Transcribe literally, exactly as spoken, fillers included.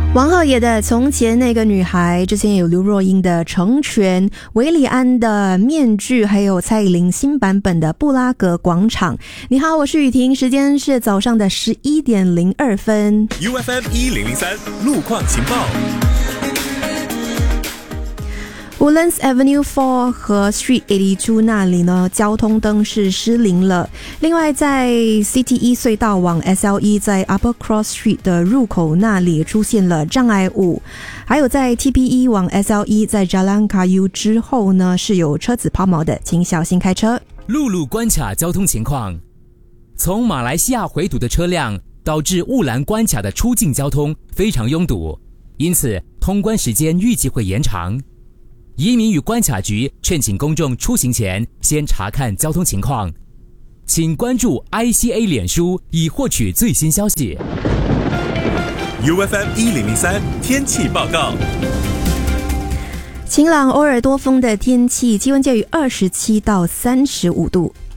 王浩野的《从前那个女孩》，之前有刘若英的《成全》，韦礼安的《面具》，还有蔡依林新版本的《布拉格广场》。你好，我是雨婷，时间是早上的十一点零二分。 U F M 一零零三路况情报。 Woodlands Avenue 四和 Street 八十二那里呢，交通灯是失灵了。另外，在 C T E 隧道往 S L E 在 Upper Cross Street 的入口那里出现了障碍物。还有在 T P E 往 S L E 在 Jalan Kayu 之后呢，是有车子抛锚的，请小心开车。 陆路关卡交通情况：从马来西亚回堵的车辆导致雾兰关卡的出境交通非常拥堵，因此通关时间预计会延长。移民与关卡局劝请公众出行前先查看交通情况，请关注 I C A 脸书以获取最新消息。 U F M 一零零三天气报告。 晴朗偶尔多风的天气，气温介于二十七到三十五度。